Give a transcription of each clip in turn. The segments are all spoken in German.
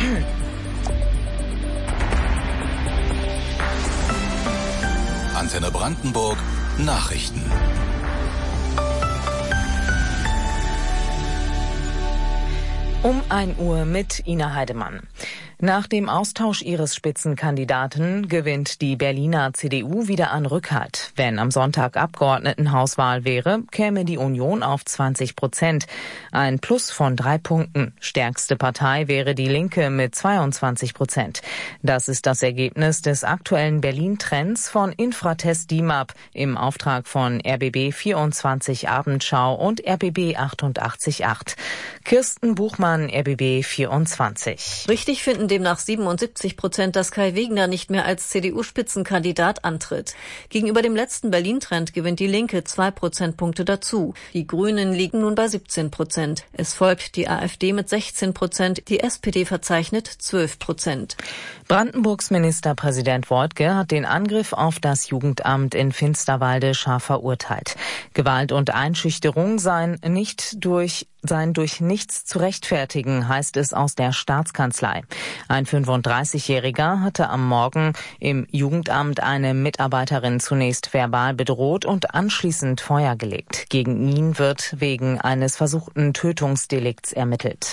Antenne Brandenburg Nachrichten. Um 1 Uhr mit Ina Heidemann. Nach dem Austausch ihres Spitzenkandidaten gewinnt die Berliner CDU wieder an Rückhalt. Wenn am Sonntag Abgeordnetenhauswahl wäre, käme die Union auf 20%. Ein Plus von 3 Punkten. Stärkste Partei wäre die Linke mit 22%. Das ist das Ergebnis des aktuellen Berlin-Trends von Infratest DIMAP im Auftrag von RBB 24 Abendschau und RBB 88.8. Kirsten Buchmann, RBB 24. Richtig finden demnach 77%, dass Kai Wegner nicht mehr als CDU-Spitzenkandidat antritt. Gegenüber dem letzten Berlin-Trend gewinnt die Linke 2 Prozentpunkte dazu. Die Grünen liegen nun bei 17%. Es folgt die AfD mit 16%, die SPD verzeichnet 12%. Brandenburgs Ministerpräsident Woidke hat den Angriff auf das Jugendamt in Finsterwalde scharf verurteilt. Gewalt und Einschüchterung seien durch nichts zu rechtfertigen, heißt es aus der Staatskanzlei. Ein 35-Jähriger hatte am Morgen im Jugendamt eine Mitarbeiterin zunächst verbal bedroht und anschließend Feuer gelegt. Gegen ihn wird wegen eines versuchten Tötungsdelikts ermittelt.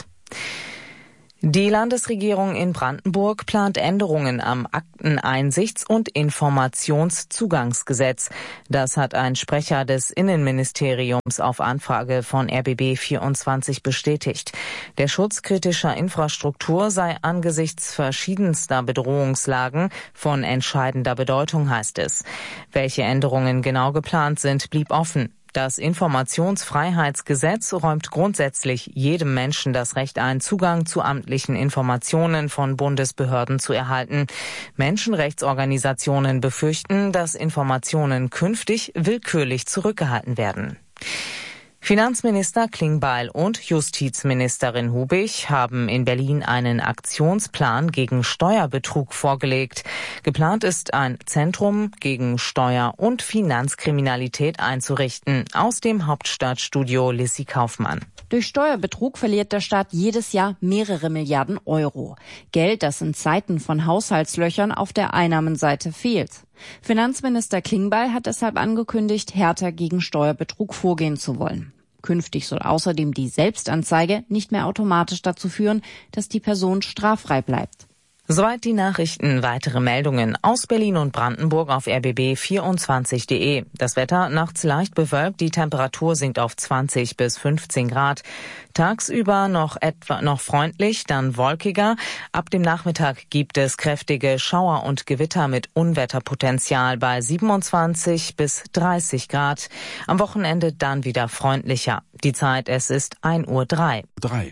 Die Landesregierung in Brandenburg plant Änderungen am Akteneinsichts- und Informationszugangsgesetz. Das hat ein Sprecher des Innenministeriums auf Anfrage von RBB 24 bestätigt. Der Schutz kritischer Infrastruktur sei angesichts verschiedenster Bedrohungslagen von entscheidender Bedeutung, heißt es. Welche Änderungen genau geplant sind, blieb offen. Das Informationsfreiheitsgesetz räumt grundsätzlich jedem Menschen das Recht ein, Zugang zu amtlichen Informationen von Bundesbehörden zu erhalten. Menschenrechtsorganisationen befürchten, dass Informationen künftig willkürlich zurückgehalten werden. Finanzminister Klingbeil und Justizministerin Hubig haben in Berlin einen Aktionsplan gegen Steuerbetrug vorgelegt. Geplant ist, ein Zentrum gegen Steuer- und Finanzkriminalität einzurichten. Aus dem Hauptstadtstudio Lissy Kaufmann. Durch Steuerbetrug verliert der Staat jedes Jahr mehrere Milliarden Euro. Geld, das in Zeiten von Haushaltslöchern auf der Einnahmenseite fehlt. Finanzminister Klingbeil hat deshalb angekündigt, härter gegen Steuerbetrug vorgehen zu wollen. Künftig soll außerdem die Selbstanzeige nicht mehr automatisch dazu führen, dass die Person straffrei bleibt. Soweit die Nachrichten. Weitere Meldungen aus Berlin und Brandenburg auf rbb24.de. Das Wetter nachts leicht bewölkt, die Temperatur sinkt auf 20 bis 15 Grad. Tagsüber noch freundlich, dann wolkiger. Ab dem Nachmittag gibt es kräftige Schauer und Gewitter mit Unwetterpotenzial bei 27 bis 30 Grad. Am Wochenende dann wieder freundlicher. Die Zeit, es ist 1:03 Uhr.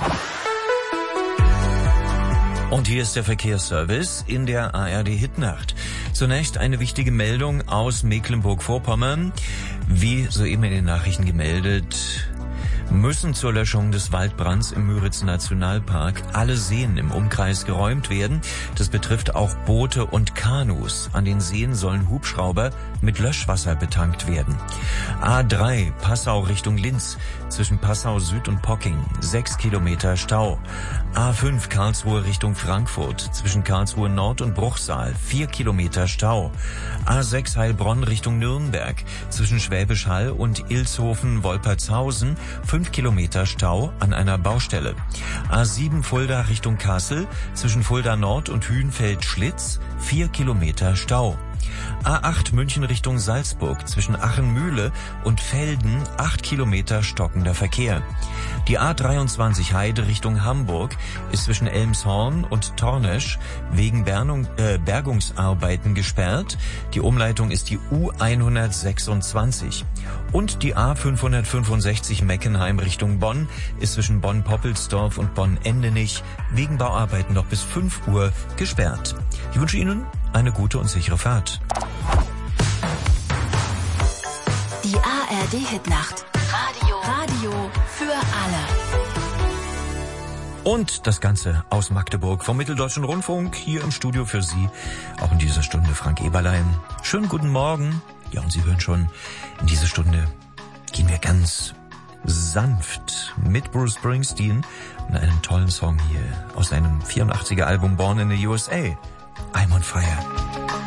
Und hier ist der Verkehrsservice in der ARD-Hitnacht. Zunächst eine wichtige Meldung aus Mecklenburg-Vorpommern. Wie soeben in den Nachrichten gemeldet, müssen zur Löschung des Waldbrands im Müritz-Nationalpark alle Seen im Umkreis geräumt werden. Das betrifft auch Boote und Kanus. An den Seen sollen Hubschrauber mit Löschwasser betankt werden. A3 Passau Richtung Linz, zwischen Passau Süd und Pocking, 6 Kilometer Stau. A5 Karlsruhe Richtung Frankfurt, zwischen Karlsruhe Nord und Bruchsal, 4 Kilometer Stau. A6 Heilbronn Richtung Nürnberg, zwischen Schwäbisch Hall und Ilshofen-Wolpertshausen, 5 Kilometer Stau an einer Baustelle. A7 Fulda Richtung Kassel, zwischen Fulda Nord und Hünfeld-Schlitz, 4 Kilometer Stau. A8 München Richtung Salzburg, zwischen Achenmühle und Velden, 8 Kilometer stockender Verkehr. Die A23 Heide Richtung Hamburg ist zwischen Elmshorn und Tornesch wegen Bergungsarbeiten gesperrt. Die Umleitung ist die U126. Und die A565 Meckenheim Richtung Bonn ist zwischen Bonn-Poppelsdorf und Bonn-Endenich wegen Bauarbeiten noch bis 5 Uhr gesperrt. Ich wünsche Ihnen eine gute und sichere Fahrt. Die ARD-Hitnacht. Radio für alle. Und das Ganze aus Magdeburg vom Mitteldeutschen Rundfunk, hier im Studio für Sie. Auch in dieser Stunde Frank Eberlein. Schönen guten Morgen. Ja, und Sie hören schon, in dieser Stunde gehen wir ganz sanft mit Bruce Springsteen und einem tollen Song hier aus seinem 84er Album Born in the USA. I'm on Fire.